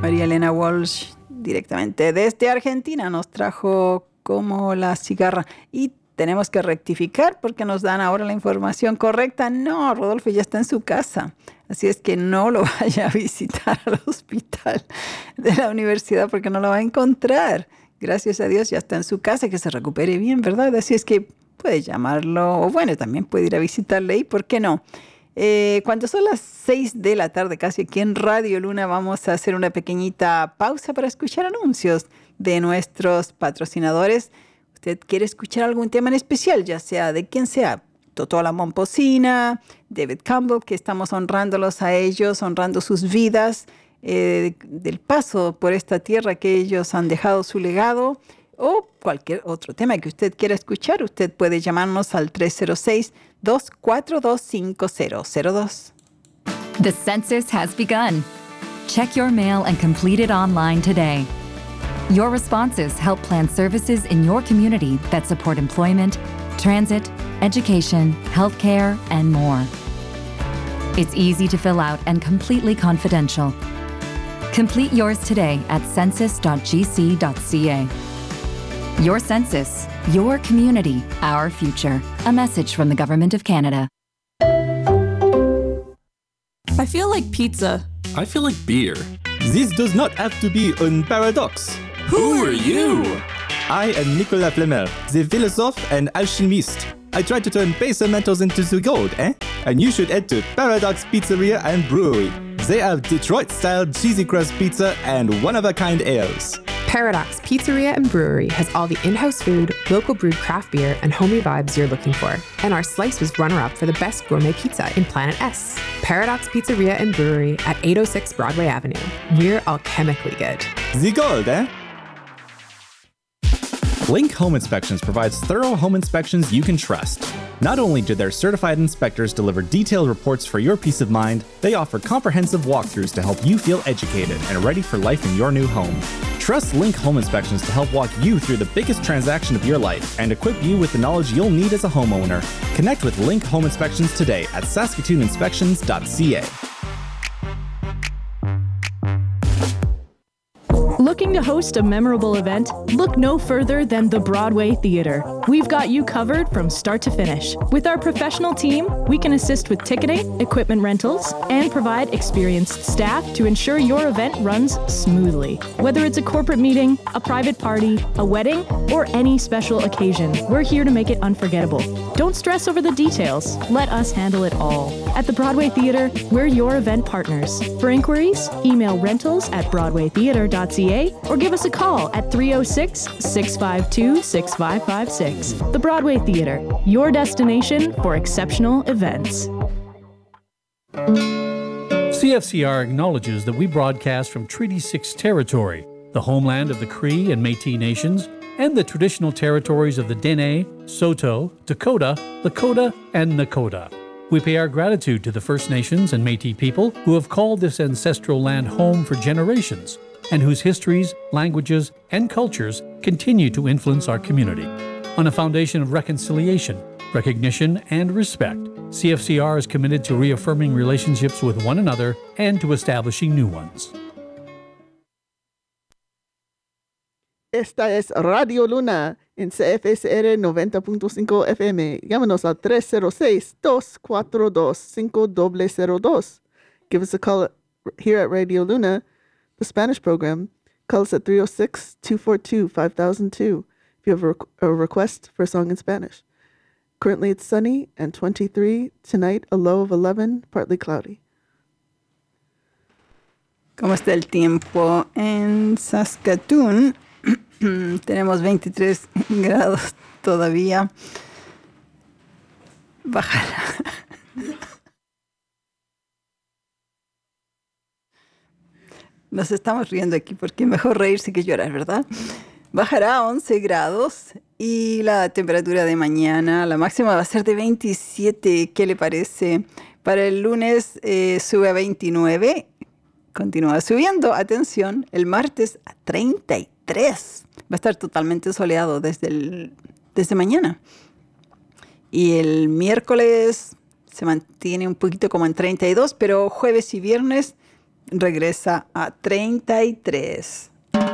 María Elena Walsh, directamente desde Argentina, nos trajo como la cigarra. Y tenemos que rectificar porque nos dan ahora la información correcta. No, Rodolfo ya está en su casa. Así es que no lo vaya a visitar al hospital de la universidad porque no lo va a encontrar. Gracias a Dios ya está en su casa, que se recupere bien, ¿verdad? Así es que puede llamarlo, o bueno, también puede ir a visitarle y ¿por qué no? Cuando son las 6 de la tarde, casi aquí en Radio Luna, vamos a hacer una pequeñita pausa para escuchar anuncios de nuestros patrocinadores. ¿Usted quiere escuchar algún tema en especial, ya sea de quien sea? Totola Momposina, David Campbell, que estamos honrándolos a ellos, honrando sus vidas, del paso por esta tierra que ellos han dejado su legado, o cualquier otro tema que usted quiera escuchar, usted puede llamarnos al 306-242-5002. The census has begun. Check your mail and complete it online today. Your responses help plan services in your community that support employment, transit, education, healthcare, and more. It's easy to fill out and completely confidential. Complete yours today at census.gc.ca. Your census, your community, our future. A message from the Government of Canada. I feel like pizza. I feel like beer. This does not have to be a paradox. Who are you? I am Nicolas Flamel, the philosophe and alchemist. I try to turn base metals into the gold, eh? And you should head to Paradox Pizzeria and Brewery. They have Detroit-style cheesy crust pizza and one-of-a-kind ales. Paradox Pizzeria and Brewery has all the in-house food, local brewed craft beer, and homey vibes you're looking for. And our slice was runner-up for the best gourmet pizza in Planet S. Paradox Pizzeria and Brewery at 806 Broadway Avenue. We're alchemically good. The gold, eh? Link Home Inspections provides thorough home inspections you can trust. Not only do their certified inspectors deliver detailed reports for your peace of mind, they offer comprehensive walkthroughs to help you feel educated and ready for life in your new home. Trust Link Home Inspections to help walk you through the biggest transaction of your life and equip you with the knowledge you'll need as a homeowner. Connect with Link Home Inspections today at saskatooninspections.ca. Looking to host a memorable event? Look no further than the Broadway Theater. We've got you covered from start to finish. With our professional team, we can assist with ticketing, equipment rentals, and provide experienced staff to ensure your event runs smoothly. Whether it's a corporate meeting, a private party, a wedding, or any special occasion, we're here to make it unforgettable. Don't stress over the details. Let us handle it all. At the Broadway Theater, we're your event partners. For inquiries, email rentals@broadwaytheater.ca or give us a call at 306-652-6556. The Broadway Theater, your destination for exceptional events. CFCR acknowledges that we broadcast from Treaty 6 territory, the homeland of the Cree and Métis nations, and the traditional territories of the Dene, Saulteaux, Dakota, Lakota, and Nakota. We pay our gratitude to the First Nations and Métis people who have called this ancestral land home for generations, and whose histories, languages, and cultures continue to influence our community. On a foundation of reconciliation, recognition, and respect, CFCR is committed to reaffirming relationships with one another and to establishing new ones. Esta es Radio Luna en CFSR 90.5 FM. Llámanos al 306-242-5002. Give us a call here at Radio Luna, the Spanish program. Call us at 306-242-5002 if you have a request for a song in Spanish. Currently it's sunny and 23. Tonight a low of 11, partly cloudy. ¿Cómo está el tiempo en Saskatoon? Tenemos 23 grados todavía. Bajará. Nos estamos riendo aquí porque mejor reírse que llorar, ¿verdad? Bajará a 11 grados y la temperatura de mañana, la máxima va a ser de 27. ¿Qué le parece? Para el lunes sube a 29. Continúa subiendo. Atención, el martes a 33. Va a estar totalmente soleado desde mañana. Y el miércoles se mantiene un poquito como en 32, pero jueves y viernes regresa a 33.